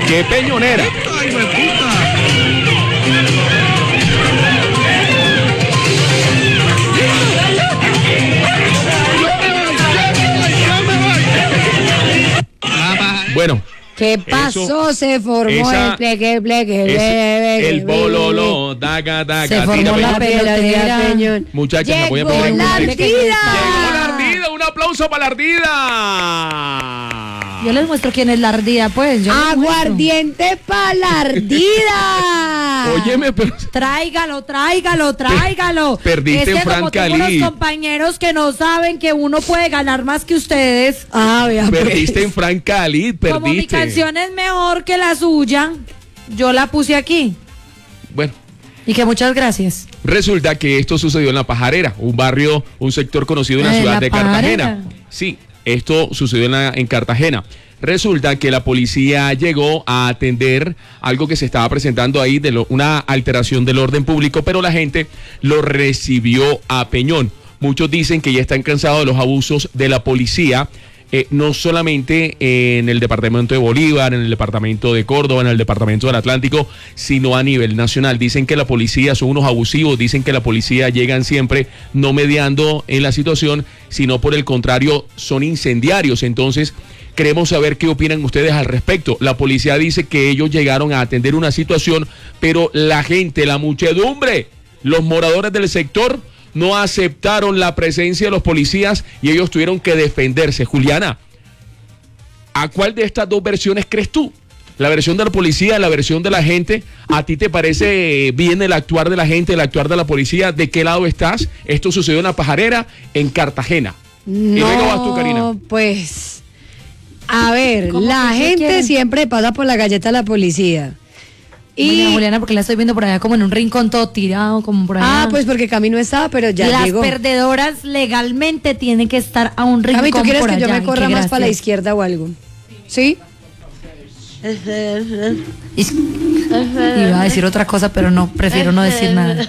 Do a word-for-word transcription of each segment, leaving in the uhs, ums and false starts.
¡Qué peñonera! ¡Ay, me puta! Bueno. ¿Qué pasó? Eso, se formó esa, el pleque, pleque, ese, el bololo, daga, daga. Se formó la pelotera. Muchachas, me voy a poner la ardida. Llegó la ardida, un aplauso para la ardida. Yo les muestro quién es la ardida, pues. Yo Aguardiente para la ardida. Óyeme, pero... Tráigalo, tráigalo, tráigalo. Perdiste es que en Fran Cali. Unos compañeros que no saben que uno puede ganar más que ustedes. Ah, vea, perdiste pues. en Fran Cali, perdiste. Como mi canción es mejor que la suya, yo la puse aquí. Bueno. Y que muchas gracias. Resulta que esto sucedió en La Pajarera, un barrio, un sector conocido en la eh, ciudad la de Cartagena. Pajarera. Sí. Esto sucedió en, la, en Cartagena. Resulta que la policía llegó a atender algo que se estaba presentando ahí, de lo, una alteración del orden público, pero la gente lo recibió a peñón. Muchos dicen que ya están cansados de los abusos de la policía, eh, no solamente en el departamento de Bolívar, en el departamento de Córdoba, en el departamento del Atlántico, sino a nivel nacional. Dicen que la policía son unos abusivos, dicen que la policía llegan siempre no mediando en la situación, sino por el contrario son incendiarios. Entonces queremos saber qué opinan ustedes al respecto. La policía dice que ellos llegaron a atender una situación, pero la gente, la muchedumbre, los moradores del sector no aceptaron la presencia de los policías y ellos tuvieron que defenderse. Juliana, ¿a cuál de estas dos versiones crees tú? ¿La versión de la policía, la versión de la gente? ¿A ti te parece bien el actuar de la gente, el actuar de la policía? ¿De qué lado estás? Esto sucedió en La Pajarera, en Cartagena. No, ¿y luego vas tú, Karina? Pues, a ver, la gente quieren? siempre pasa por la galleta de la policía. Y Doña Juliana, porque la estoy viendo por allá como en un rincón todo tirado, como por allá. Ah, pues porque Cami no estaba, pero ya Las llegó. Las perdedoras legalmente tienen que estar a un rincón. Cami, ¿tú quieres por que allá? Yo me corra más para la izquierda o algo? ¿Sí? Iba a decir otra cosa, pero no, prefiero no decir nada.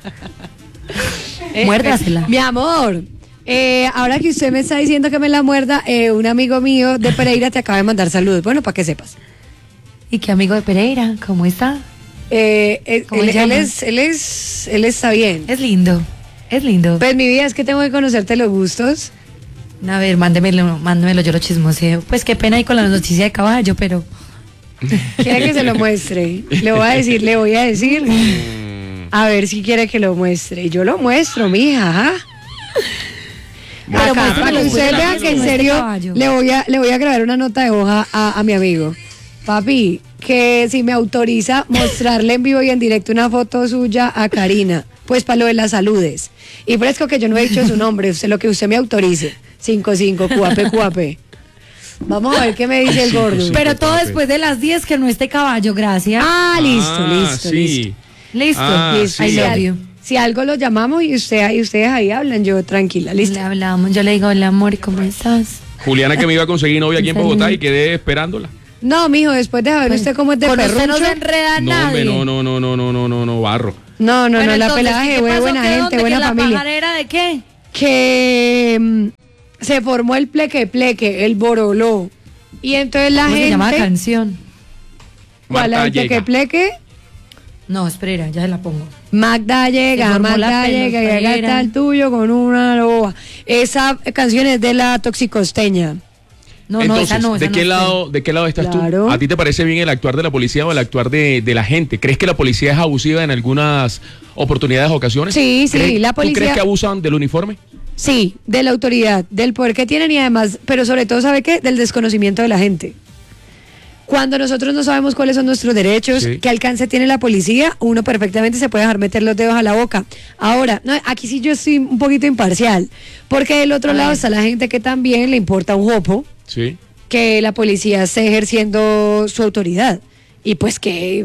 Muérdasela. Mi amor, eh, ahora que usted me está diciendo que me la muerda, eh, un amigo mío de Pereira te acaba de mandar saludos. Bueno, para que sepas. ¿Y qué amigo de Pereira? ¿Cómo está? Eh, eh, ¿Cómo él, él, es, él, es, él está bien. Es lindo, es lindo. Pues mi vida, es que tengo que conocerte los gustos. A ver, mándemelo, mándemelo, yo lo chismoseo. Pues qué pena ahí con la noticia de caballo, pero... ¿Quiere que se lo muestre? Le voy a decir, le voy a decir. A ver si quiere que lo muestre. Yo lo muestro, mija, ajá. Pero acá, para que usted vea que en serio le voy a, le voy a grabar una nota de hoja a, a mi amigo. Papi, que si me autoriza mostrarle en vivo y en directo una foto suya a Karina, pues para lo de las saludes. Y fresco que yo no he dicho su nombre, usted lo que usted me autorice. cinco cinco, cuape, cuape. Vamos a ver qué me dice el gordo. Pero todo después de las diez, que no esté caballo, gracias. Ah, listo, ah, listo, sí. listo. Listo, ah, listo. Sí. I love you. Si algo lo llamamos y usted y ustedes ahí hablan, yo tranquila, listo. Le hablamos, yo le digo, hola amor, ¿cómo estás? Juliana, que me iba a conseguir novia aquí en Bogotá y quedé esperándola. No, mijo, después de saber bueno, usted cómo es de perrucho. No se enreda no, nadie. No, no, no, no, no, no, no, no, barro. No, no, bueno, no, la pelaje, buena, buena gente, buena ¿Que familia. ¿La pajarera de qué? Que um, se formó el pleque pleque, el boroló. Y entonces la ¿Cómo gente... se llama la canción? ¿Cuál? ¿El pleque pleque? No, espera, ya se la pongo. Magda llega, Magda llega, llega hasta el tuyo con una loba. Esa canción es de la Toxicosteña. No, Entonces, no, esa no, esa ¿de no qué sé. lado, de qué lado estás claro. tú? ¿A ti te parece bien el actuar de la policía o el actuar de, de la gente? ¿Crees que la policía es abusiva en algunas oportunidades o ocasiones? Sí, sí, la policía. ¿Tú crees que abusan del uniforme? Sí, de la autoridad, del poder que tienen y además, pero sobre todo, ¿sabe qué? Del desconocimiento de la gente. Cuando nosotros no sabemos cuáles son nuestros derechos, sí. qué alcance tiene la policía, uno perfectamente se puede dejar meter los dedos a la boca. Ahora, no, aquí sí yo estoy un poquito imparcial, porque del otro Ay. lado está la gente que también le importa un jopo, sí. que la policía esté ejerciendo su autoridad y pues que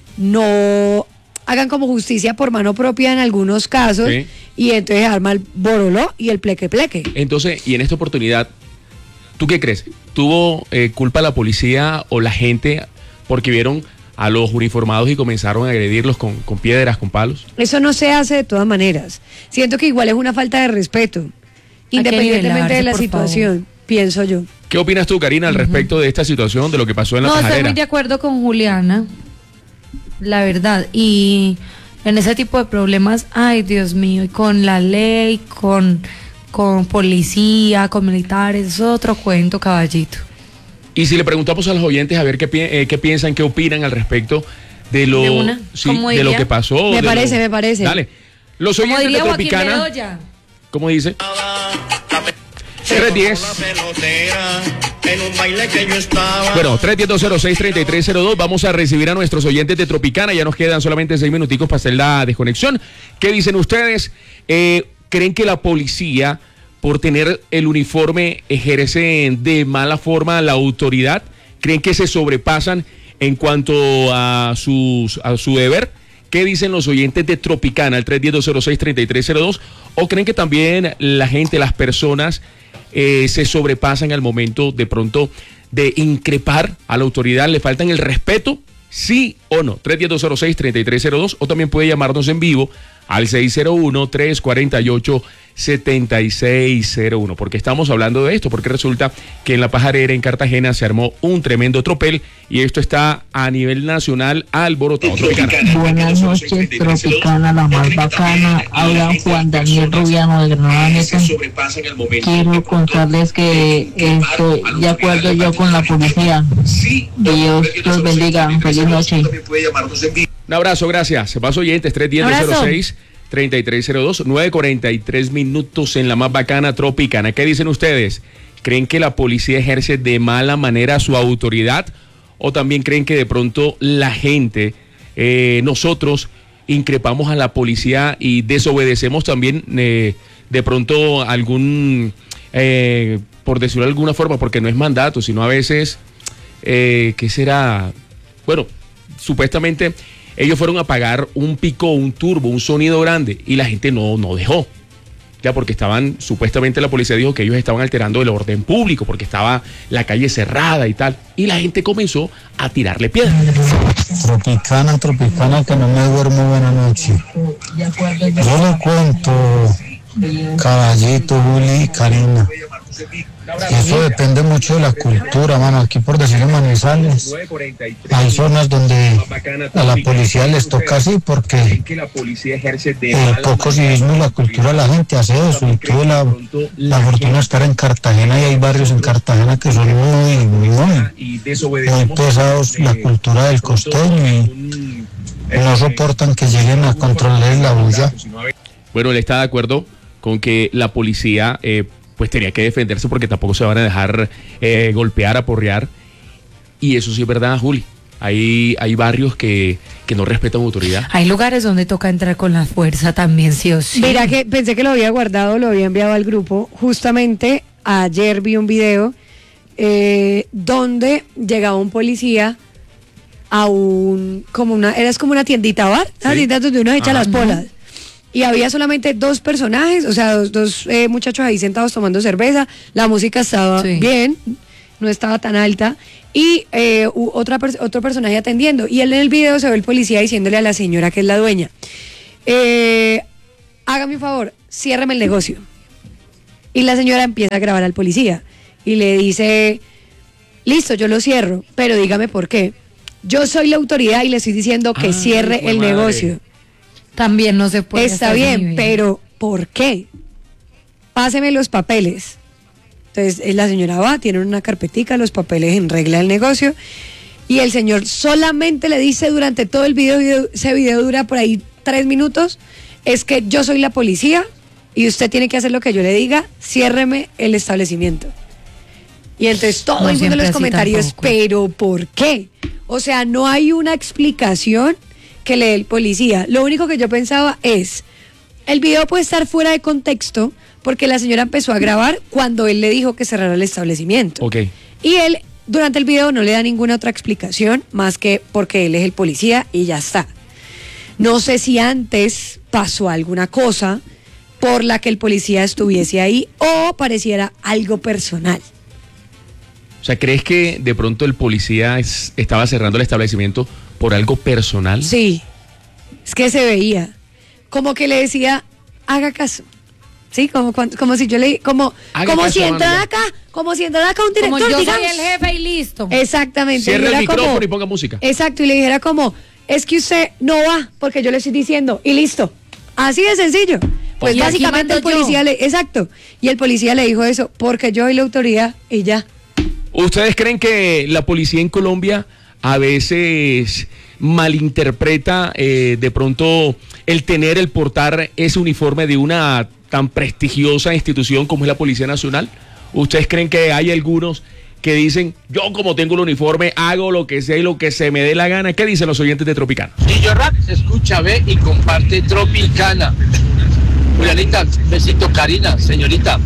no hagan como justicia por mano propia en algunos casos sí. y entonces arma el boroló y el pleque pleque. Entonces, y en esta oportunidad, ¿tú qué crees? ¿Tuvo eh, culpa la policía o la gente porque vieron a los uniformados y comenzaron a agredirlos con, con piedras, con palos? Eso no se hace de todas maneras. Siento que igual es una falta de respeto, independientemente de la situación. pienso yo. ¿Qué opinas tú, Karina, al respecto de esta situación, de lo que pasó en la No, pajarera? estoy muy de acuerdo con Juliana, la verdad. Y en ese tipo de problemas, ay, Dios mío, y con la ley, con, con policía, con militares, es otro cuento, caballito. Y si le preguntamos a los oyentes a ver qué, pi eh, qué piensan, qué opinan al respecto de lo, ¿De una? sí, ¿Cómo de lo diría? que pasó. Me de parece, lo... me parece. Dale. Los Como oyentes de diría Joaquín Tropicana. Bedoya. ¿Cómo dice? tres diez. Bueno, tres diez dos cero seis tres tres cero dos. Vamos a recibir a nuestros oyentes de Tropicana. Ya nos quedan solamente seis minuticos para hacer la desconexión. ¿Qué dicen ustedes? Eh, ¿Creen que la policía, por tener el uniforme, ejerce de mala forma la autoridad? ¿Creen que se sobrepasan en cuanto a, sus, a su deber? ¿Qué dicen los oyentes de Tropicana, el tres diez dos cero seis tres tres cero dos? ¿O creen que también la gente, las personas, eh, se sobrepasan al momento de pronto de increpar a la autoridad? ¿Le faltan el respeto? ¿Sí o no? tres diez dos cero seis tres tres cero dos, o también puede llamarnos en vivo al seis cero uno tres cuatro ocho siete seis cero uno, porque estamos hablando de esto, porque resulta que en La Pajarera, en Cartagena, se armó un tremendo tropel y esto está a nivel nacional alborotado. Tropicana. Buenas noches, Tropicana, la más bacana. Habla Juan Daniel Rubiano de Granada Meta. Quiero contarles que estoy de acuerdo yo con la policía. Dios los bendiga. Feliz noche. Un abrazo, gracias. Más oyentes, tres diez dos cero seis tres tres cero dos, nueve cuarenta y tres minutos en la más bacana Tropicana. ¿Qué dicen ustedes? ¿Creen que la policía ejerce de mala manera su autoridad? ¿O también creen que de pronto la gente, eh, nosotros, increpamos a la policía y desobedecemos también eh, de pronto algún, eh, por decirlo de alguna forma, porque no es mandato, sino a veces, eh, ¿qué será? Bueno, supuestamente ellos fueron a pagar un pico, un turbo, un sonido grande y la gente no, no dejó. Ya porque estaban, supuestamente la policía dijo que ellos estaban alterando el orden público porque estaba la calle cerrada y tal. Y la gente comenzó a tirarle piedras. Tropicana, Tropicana, que no me duermo, buena noche. Yo le cuento, Caballito, Juli y Karina. Y eso depende mucho de la cultura, mano. Aquí, por decir en Manizales, hay zonas donde a la policía les toca así porque el poco civismo y la cultura de la gente hace eso. Y tuve la, la fortuna de estar en Cartagena y hay barrios en Cartagena que son muy, muy, muy, muy pesados, la cultura del costeño, y no soportan que lleguen a controlar la bulla. Bueno, él está de acuerdo con que la policía eh, pues tenía que defenderse porque tampoco se van a dejar eh, golpear, aporrear. Y eso sí es verdad, Juli. Hay, hay barrios que, que no respetan autoridad. Hay lugares donde toca entrar con la fuerza también, sí o sí. Mira que pensé que lo había guardado, lo había enviado al grupo. Justamente ayer vi un video eh, donde llegaba un policía a un, como una, era como una tiendita bar, una Sí. tiendita donde uno echa Ajá. las polas. Y había solamente dos personajes, o sea, dos, dos eh, muchachos ahí sentados tomando cerveza. La música estaba Sí. bien, no estaba tan alta. Y eh, u- otra pers- otro personaje atendiendo. Y él en el video se ve el policía diciéndole a la señora que es la dueña, eh, hágame un favor, ciérreme el negocio. Y la señora empieza a grabar al policía y le dice, listo, yo lo cierro, pero dígame por qué. Yo soy la autoridad y le estoy diciendo que Ay, cierre jue el madre. negocio. También no se puede. Está hasta ese bien, nivel. pero ¿por qué? Páseme los papeles. Entonces eh, la señora va, tiene una carpetica, los papeles en regla del negocio, y el señor solamente le dice durante todo el video, video- ese video dura por ahí tres minutos, es que yo soy la policía y usted tiene que hacer lo que yo le diga, ciérreme el establecimiento. Y entonces todo No el mundo en siempre los así comentarios, tampoco. pero ¿por qué? O sea, no hay una explicación que le dé el policía. Lo único que yo pensaba es, el video puede estar fuera de contexto porque la señora empezó a grabar cuando él le dijo que cerrara el establecimiento. Ok. Y él durante el video no le da ninguna otra explicación más que porque él es el policía y ya está. No sé si antes pasó alguna cosa por la que el policía estuviese ahí o pareciera algo personal. O sea, ¿crees que de pronto el policía es- estaba cerrando el establecimiento por algo personal? Sí, es que se veía como que le decía, haga caso. Sí, como, cuando- como si yo le como, Haga como caso, si entrara Ana. acá, como si entrara acá un Como director, yo soy digamos. el jefe y listo. Exactamente. Cierre y el era micrófono como- y ponga música. Exacto, y le dijera como, es que usted no va, porque yo le estoy diciendo, y listo. Así de sencillo. Pues Y aquí básicamente el mando yo. policía le, exacto, y el policía le dijo eso, porque yo soy la autoridad y ya. ¿Ustedes creen que la policía en Colombia a veces malinterpreta eh, de pronto el tener, el portar ese uniforme de una tan prestigiosa institución como es la Policía Nacional? ¿Ustedes creen que hay algunos que dicen, yo como tengo el uniforme, hago lo que sea y lo que se me dé la gana? ¿Qué dicen los oyentes de Tropicana? Gillo Rap, escucha, ve y comparte Tropicana. Julianita, besito, Karina, señorita.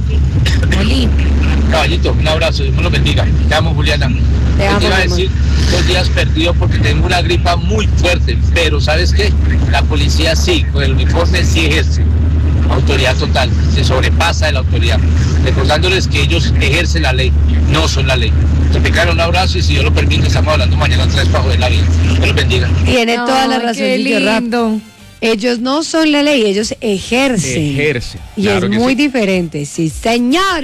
Oli. Caballito, un abrazo, Dios me lo bendiga. Te amo, Juliana. Te amo, Te iba a mi amor. decir, dos días perdido porque tengo una gripa muy fuerte, pero ¿sabes qué? La policía sí, con el uniforme sí ejerce. Autoridad total, se sobrepasa de la autoridad. Recordándoles que ellos ejercen la ley, no son la ley. Tropicana, un abrazo y si Dios lo permite, estamos hablando mañana tres para joder la vida. Dios los bendiga. Tiene toda la Ay, razón, qué Gillo Rap. lindo. Ellos no son la ley, ellos ejercen. Ejercen, Y claro es que muy sí. diferente, sí, señor.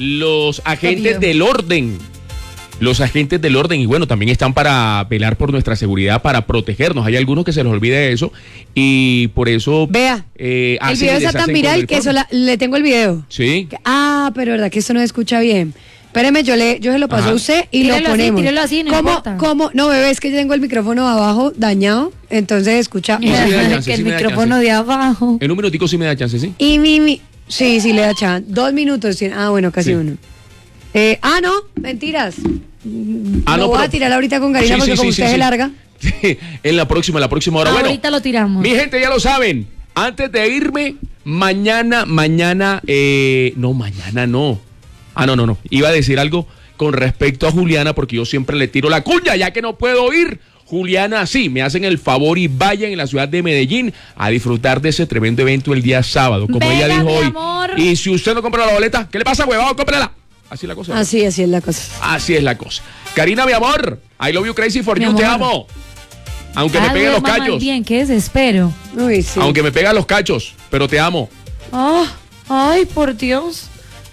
Los agentes Obvio. del orden. Los agentes del orden, y bueno, también están para velar por nuestra seguridad, para protegernos. Hay algunos que se les olvida eso y por eso Vea, eh, el hacen video y está deshacen tan con viral el que eso uniforme. la- le tengo el video. Sí. Que- Ah, pero verdad que eso no se escucha bien. Espéreme, yo le, yo se lo paso Ajá. a usted y Tírelo lo así, ponemos. tírelo así, no ¿Cómo, importa. cómo? No, bebé, es que yo tengo el micrófono abajo dañado, entonces escucha. Y sí me da chance, que sí el me da micrófono chance. de abajo. En un minutico sí me da chance, ¿sí? Y mi, mi, sí, sí le da chance. Dos minutos tiene. Ah, bueno, casi Sí. uno. Eh, ah, no, mentiras. Ah, lo no, voy pero- a tirar ahorita con Karina Sí, porque sí, como sí, usted sí, se sí. larga. Sí, en la próxima, en la próxima hora. Bueno, Ahorita lo tiramos. mi gente ya lo saben. Antes de irme, mañana, mañana, eh, no, mañana no. Ah, no, no, no. Iba a decir algo con respecto a Juliana porque yo siempre le tiro la cuña ya que no puedo ir. Juliana, sí, me hacen el favor y vayan en la ciudad de Medellín a disfrutar de ese tremendo evento el día sábado, como Venga, ella dijo mi hoy. amor. Y si usted no compra la boleta, ¿qué le pasa, huevado? Cómprala. Así es la cosa. Así, así es la cosa. Así es la cosa. Karina, mi amor, I love you crazy for Mi you, te amor. amo. Aunque me Ah, peguen los duerma mal cachos. bien, qué desespero. Uy, sí. Aunque me pegan los cachos, pero te amo. Oh, ay, por Dios.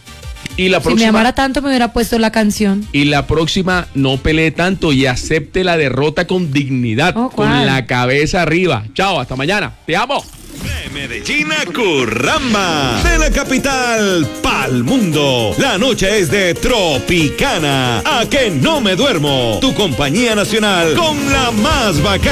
Y la Si me próxima, amara tanto me hubiera puesto la canción. y la próxima no pelee tanto y acepte la derrota con dignidad, Oh, con ¿cuál? la cabeza arriba. Chao, hasta mañana. Te amo. De Medellín a Curramba, de la capital pa'l mundo. La noche es de Tropicana. A que no me duermo. Tu compañía nacional con la más bacana.